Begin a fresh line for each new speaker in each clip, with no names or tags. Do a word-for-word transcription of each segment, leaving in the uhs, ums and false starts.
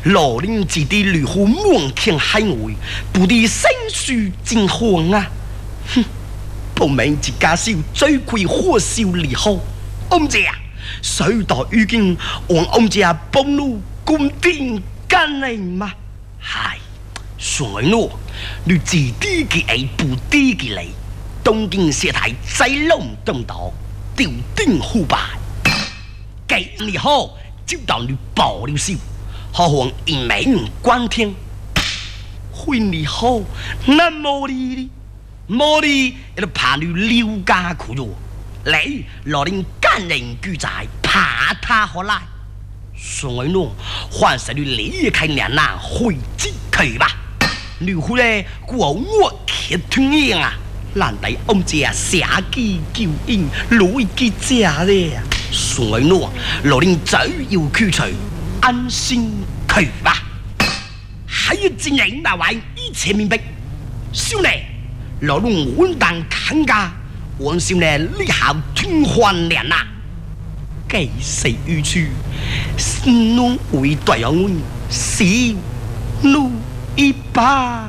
老林之地如何满腔海外，不敌生疏惊慌啊！哼，不明一家少最亏火烧离好，ông già水到如今，往ông già帮路攻顶干你嘛？嗨，算咯，你自己嘅爱不低嘅你，东京社台再龙东道，吊顶腐败，给你好就当你爆了手，何况一命关天，会你好那么的。莫哩，一路怕你溜家苦肉，你老人干人居宅，怕他何来？所以喏，还是你离开娘那回家去吧。你回来过我客团样啊，难得我们家下机救应，来几家的。所以喏，老人早要去除，安心去吧。还有几人那位一切明白，兄弟。老龙稳当看家，我想呢，你好听话了呐。给谁予去？心中为对我小怒一拜。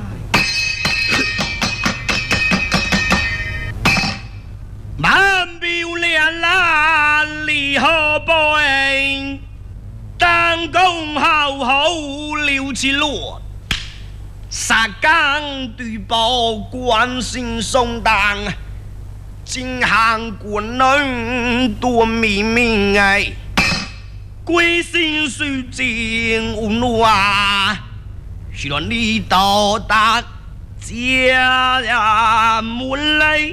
万标连啦，离合背，当公好好留起落。沙岗对报关心送当，金行官人多秘密哎，归心水晶无怒啊，希望你到达家呀门来，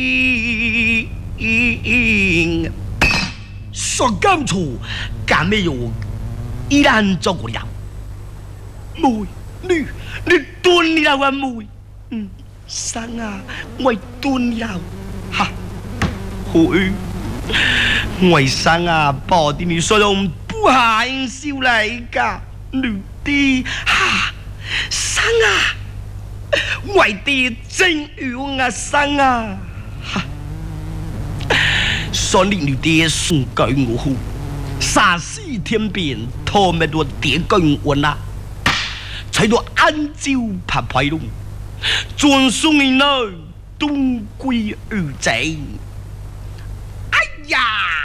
说干处干没有，依然做过了，妹女。你蹲了啊妹，嗯，生啊，我蹲了，哈，會，我生啊，保啲你所用不下應笑嚟噶，女啲，哈，生啊，我啲真用啊生啊，哈，所以女啲送給我好，殺死天邊，拖咩多點更穩啊！才到按照拍牌咯，轉送你呢，東歸而正。哎呀！